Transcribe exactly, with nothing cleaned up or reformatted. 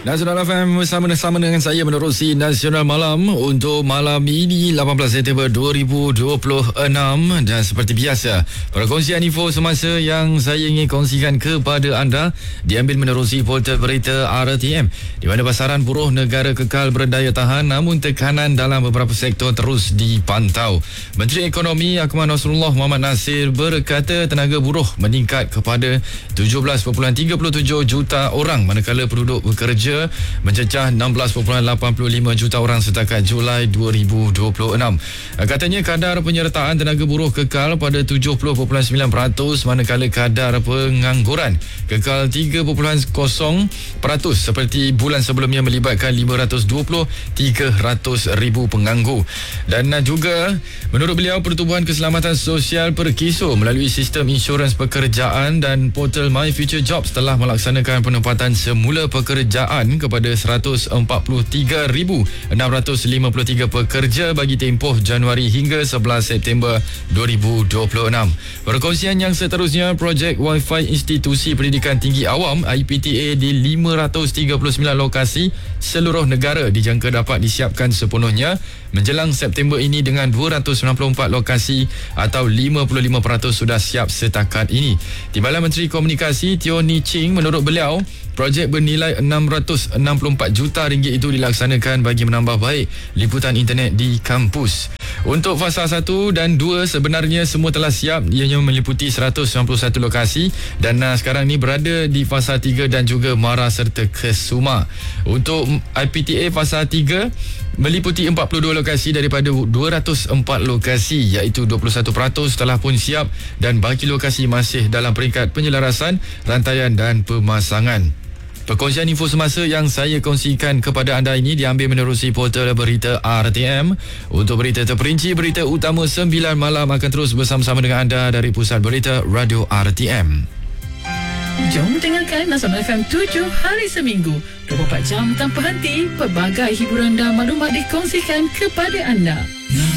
Nasional F M bersama-sama dengan saya menerusi Nasional Malam untuk malam ini lapan belas September dua ribu dua puluh enam. Dan seperti biasa, perkongsian info semasa yang saya ingin kongsikan kepada anda diambil menerusi portal berita R T M, di mana pasaran buruh negara kekal berdaya tahan namun tekanan dalam beberapa sektor terus dipantau. Menteri Ekonomi Akmal Nasrullah Muhammad Nasir berkata tenaga buruh meningkat kepada tujuh belas perpuluhan tiga tujuh juta orang, manakala penduduk bekerja mencecah enam belas perpuluhan lapan lima juta orang setakat Julai dua ribu dua puluh enam. Katanya kadar penyertaan tenaga buruh kekal pada tujuh puluh perpuluhan sembilan peratus, manakala kadar pengangguran kekal tiga perpuluhan kosong peratus seperti bulan sebelumnya, melibatkan lima ratus dua puluh tiga ratus ribu penganggur. Dan juga menurut beliau, Pertubuhan Keselamatan Sosial Perkiso melalui sistem insurans pekerjaan dan portal My Future Jobs telah melaksanakan penempatan semula pekerjaan kepada seratus empat puluh tiga ribu enam ratus lima puluh tiga pekerja bagi tempoh Januari hingga sebelas September dua ribu dua puluh enam. Perkongsian yang seterusnya, projek Wi-Fi Institusi Pendidikan Tinggi Awam I P T A di lima ratus tiga puluh sembilan lokasi seluruh negara dijangka dapat disiapkan sepenuhnya menjelang September ini, dengan dua ratus sembilan puluh empat lokasi atau lima puluh lima peratus sudah siap setakat ini. Timbalan Menteri Komunikasi Teo Ni Ching, menurut beliau, projek bernilai enam ratus enam puluh empat juta ringgit itu dilaksanakan bagi menambah baik liputan internet di kampus. Untuk fasa satu dan dua sebenarnya semua telah siap, ianya meliputi seratus sembilan puluh satu lokasi dan uh, sekarang ni berada di fasa tiga dan juga Mara serta Kesuma. Untuk I P T A fasa tiga meliputi empat puluh dua lokasi daripada dua ratus empat lokasi, iaitu dua puluh satu peratus telah pun siap dan baki lokasi masih dalam peringkat penyelarasan, rantaian dan pemasangan. Perkongsian info semasa yang saya kongsikan kepada anda ini diambil menerusi portal berita R T M. Untuk berita terperinci, berita utama sembilan malam akan terus bersama-sama dengan anda dari Pusat Berita Radio R T M. Jom dengarkan Nasional F M tujuh hari seminggu, dua puluh empat jam tanpa henti. Pelbagai hiburan dan maklumat dikongsikan kepada anda.